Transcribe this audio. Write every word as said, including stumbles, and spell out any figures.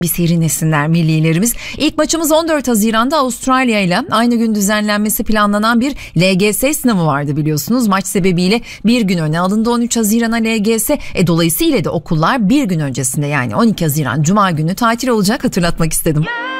Bir seri nesinler millilerimiz. İlk maçımız on dört Haziran'da Avustralya ile aynı gün düzenlenmesi planlanan bir L G S sınavı vardı biliyorsunuz. Maç sebebiyle bir gün öne alındı on üç Haziran'a L G S. E, dolayısıyla da okullar bir gün öncesinde yani on iki Haziran Cuma günü tatil olacak, hatırlatmak istedim.